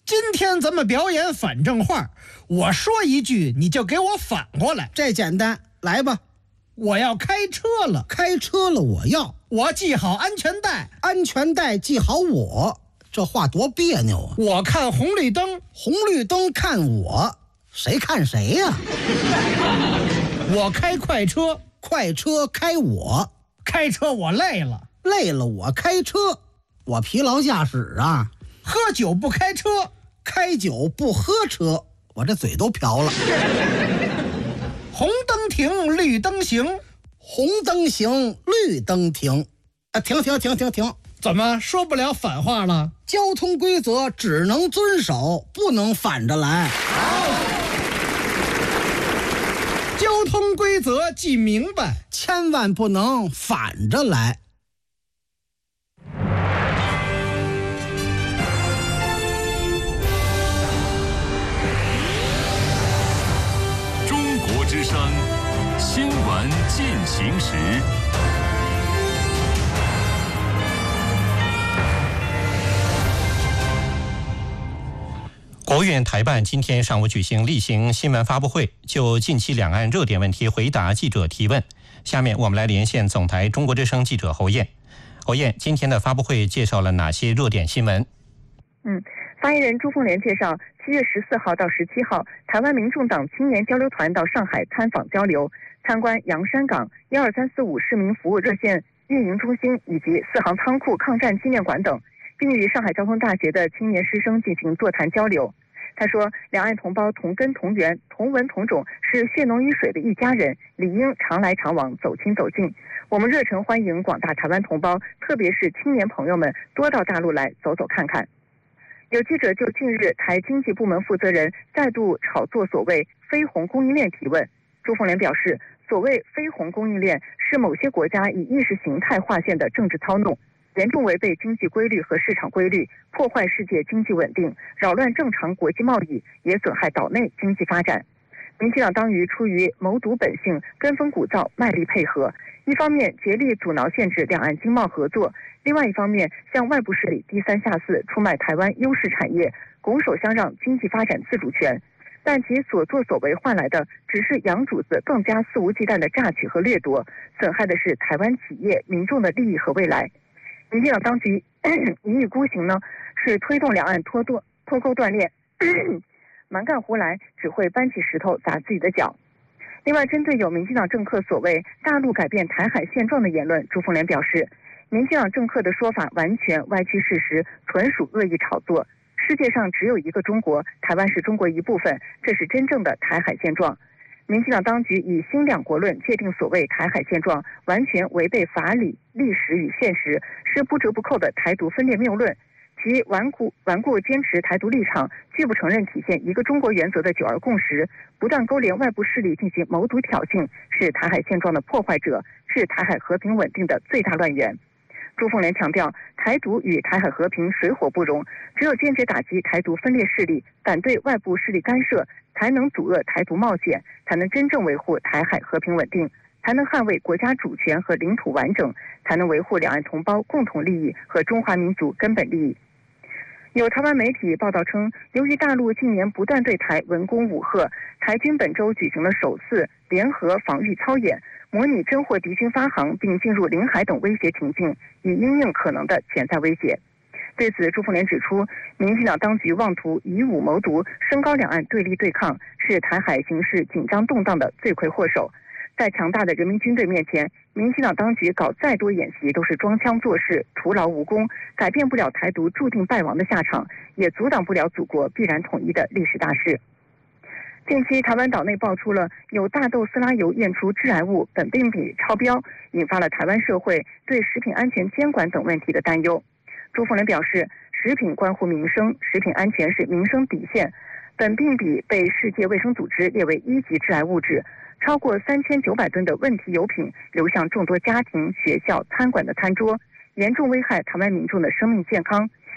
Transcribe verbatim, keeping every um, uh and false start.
今天咱们表演反正话，我说一句你就给我反过来。 这简单，来吧。 我要开车了， 开车了我要。 我系好安全带， 安全带系好我。这话多别扭啊！ 我看红绿灯， 红绿灯看我，谁看谁呀、啊？ 我开快车， 快车开我。 开车我累了， 累了我开车。我疲劳驾驶啊。 喝酒不开车， 开酒不喝车。我这嘴都瓢了。 红灯停，绿灯行， 红灯行，绿灯停。啊，停停停停停！ 怎么说不了反话了？ 交通规则只能遵守，不能反着来。 交通规则记明白， 千万不能反着来。 中国之声新闻进行时。 国务院台办今天上午举行例行新闻发布会，就近期两岸热点问题回答记者提问。下面我们来连线总台中国之声记者侯燕。侯燕，今天的发布会介绍了哪些热点新闻？ 嗯，发言人朱凤莲介绍，七月十四号到十七号，台湾民众党青年交流团到上海参访交流，参观洋山港、一二三四五市民服务热线运营中心以及四行仓库抗战纪念馆等，并与上海交通大学的青年师生进行座谈交流。他说，两岸同胞同根同源，同文同种，是血浓于水的一家人，理应常来常往，走亲走近。我们热诚欢迎广大台湾同胞，特别是青年朋友们多到大陆来走走看看。有记者就近日台经济部门负责人再度炒作所谓非红供应链提问。朱凤莲表示，所谓非红供应链是某些国家以意识形态划线的政治操弄，严重违背经济规律和市场规律，破坏世界经济稳定，扰乱正常国际贸易，也损害岛内经济发展。民进党当局出于谋独本性，跟风鼓噪，卖力配合，一方面竭力阻挠限制两岸经贸合作，另外一方面向外部势力低三下四出卖台湾优势产业，拱手相让经济发展自主权。但其所作所为换来的只是洋主子更加肆无忌惮的榨取和掠夺，损害的是台湾企业民众的利益和未来。民进党当局一意孤行呢，是推动两岸脱脱脱钩断链，蛮干胡来，只会搬起石头砸自己的脚。另外，针对有民进党政客所谓大陆改变台海现状的言论，朱凤莲表示，民进党政客的说法完全歪曲事实，纯属恶意炒作。世界上只有一个中国，台湾是中国一部分，这是真正的台海现状。民进党当局以新两国论界定所谓台海现状，完全违背法理、历史与现实，是不折不扣的台独分裂谬论。其顽固顽固坚持台独立场，拒不承认体现一个中国原则的九二共识，不断勾连外部势力进行谋独挑衅，是台海现状的破坏者，是台海和平稳定的最大乱源。朱凤莲强调，台独与台海和平水火不容，只有坚决打击台独分裂势力，反对外部势力干涉，才能阻遏台独冒险，才能真正维护台海和平稳定，才能捍卫国家主权和领土完整，才能维护两岸同胞共同利益和中华民族根本利益。有台湾媒体报道称，由于大陆近年不断对台文攻武吓，台军本周举行了首次联合防御操演，模拟侦获敌军发航并进入领海等威胁情境，以因应可能的潜在威胁。对此，朱凤莲指出，民进党当局妄图以武谋独，升高两岸对立对抗，是台海形势紧张动荡的罪魁祸首。在强大的人民军队面前，民进党当局搞再多演习都是装腔作势，徒劳无功，改变不了台独注定败亡的下场，也阻挡不了祖国必然统一的历史大势。近期，台湾岛内爆出了有大豆斯拉油验出致癌物苯并芘超标，引发了台湾社会对食品安全监管等问题的担忧。朱凤莲表示，食品关乎民生，食品安全是民生底线。苯并芘被世界卫生组织列为一级致癌物质，超过三千九百吨的问题油品流向众多家庭、学校、餐馆的餐桌，严重危害台湾民众的生命健康，